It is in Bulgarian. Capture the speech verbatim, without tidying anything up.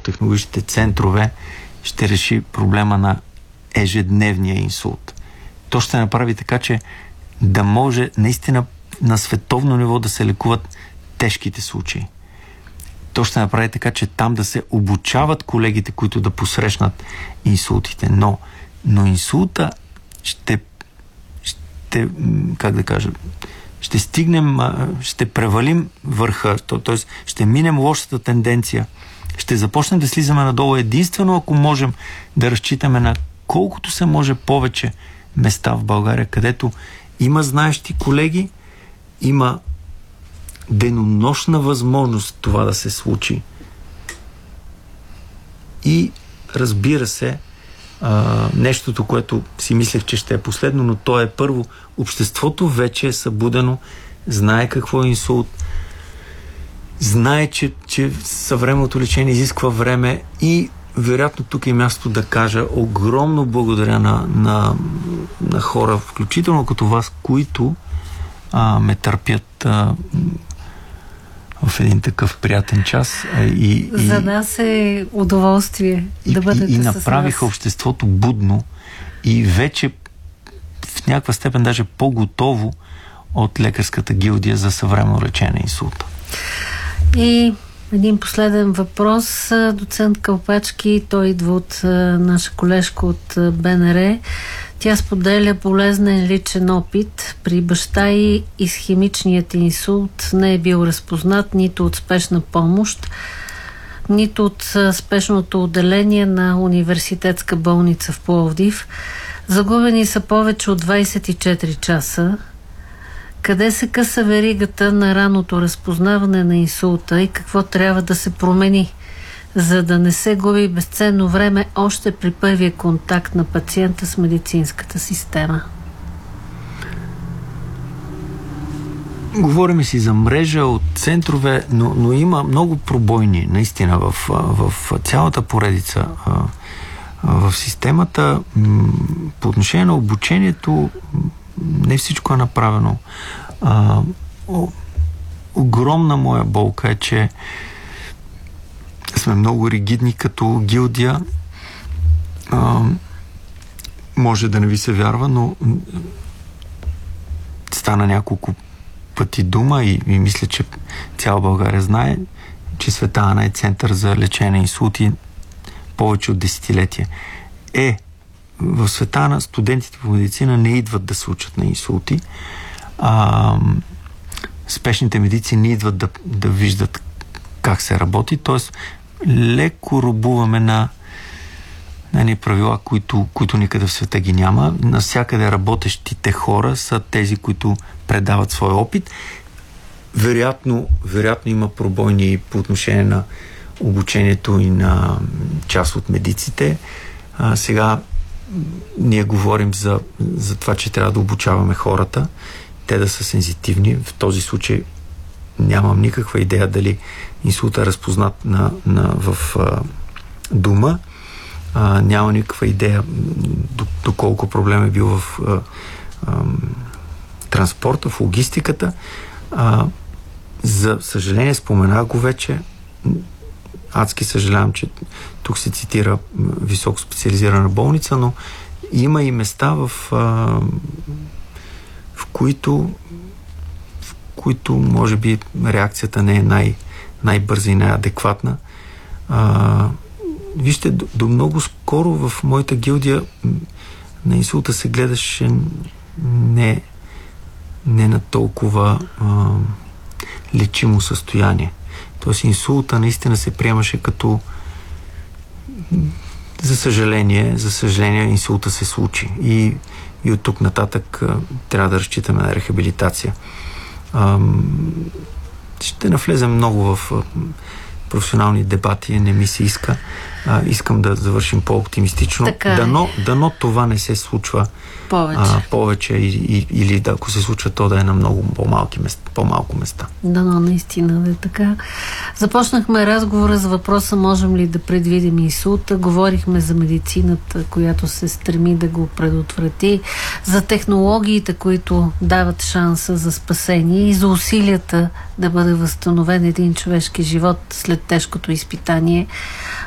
високотехнологичните центрове ще реши проблема на ежедневния инсулт. То ще направи така, че да може наистина на световно ниво да се лекуват тежките случаи. То ще направи така, че там да се обучават колегите, които да посрещнат инсултите. Но, но инсулта ще, ще, как да кажа, ще стигнем, ще превалим върха, т.е. ще минем лошата тенденция, ще започнем да слизаме надолу единствено, ако можем да разчитаме на колкото се може повече места в България, където има знаещи колеги, има денонощна възможност това да се случи. И разбира се, а, нещото, което си мислех, че ще е последно, но то е първо. Обществото вече е събудено, знае какво е инсулт, знае, че, че съвременното лечение изисква време и вероятно тук е място да кажа огромно благодаря на, на, на хора, включително като вас, които а, ме търпят а, в един такъв приятен час. А, и, За и, нас е удоволствие и, да бъдете и, и с направиха нас. обществото будно и вече в някаква степен даже по-готово от лекарската гилдия за съвременно лечение на инсулта. И един последен въпрос. Доцент Калпачки, той идва от наша колежка от БНР. Тя споделя полезен личен опит. При баща й исхемичният инсулт не е бил разпознат нито от спешна помощ, нито от спешното отделение на университетска болница в Пловдив. Загубени са повече от двайсет и четири часа. Къде се къса веригата на ранното разпознаване на инсулта и какво трябва да се промени, за да не се губи безценно време още при първия контакт на пациента с медицинската система? Говорим си за мрежа от центрове, но, но има много пробойни наистина в, в цялата поредица в системата. По отношение на обучението не всичко е направено. А, о, огромна моя болка е, че сме много ригидни като гилдия. А, може да не ви се вярва, но стана няколко пъти дума и, и мисля, че цяла България знае, че Света Ана е център за лечение на инсулти повече от десетилетия. Е, в Света Ана студентите по медицина не идват да се учат на инсулти. А, спешните медици не идват да, да виждат как се работи. Тоест, леко робуваме на, на ни правила, които, които никъде в света ги няма. Навсякъде работещите хора са тези, които предават своя опит. Вероятно, вероятно има пробойни по отношение на обучението и на част от медиците. А, сега ние говорим за, за това, че трябва да обучаваме хората, те да са сензитивни. В този случай нямам никаква идея дали инсулта е разпознат на, на, в а, дома. А, няма никаква идея доколко проблем е бил в а, а, транспорта, в логистиката. А, за съжаление, споменах го вече, адски съжалявам, че тук се цитира високо специализирана болница, но има и места, в, а, в които в които може би реакцията не е най- най-бърза и най-адекватна. А, вижте, до, до много скоро в моята гилдия на инсулта се гледаше не, не на толкова а, лечимо състояние. Тоест инсулта наистина се приемаше като за съжаление, за съжаление инсулта се случи. И, и от тук нататък а, трябва да разчитаме на рехабилитация. А, ще навлезем много в а, професионални дебати, не ми се иска. А, искам да завършим по-оптимистично. Така е. Дано, дано това не се случва повече, а, повече и, и, или да, ако се случва, то да е на много по-малки места, по-малко места. Дано наистина да е така. Започнахме разговора за въпроса можем ли да предвидим инсулта. Говорихме за медицината, която се стреми да го предотврати, за технологиите, които дават шанса за спасение и за усилията да бъде възстановен един човешки живот след тежкото изпитание.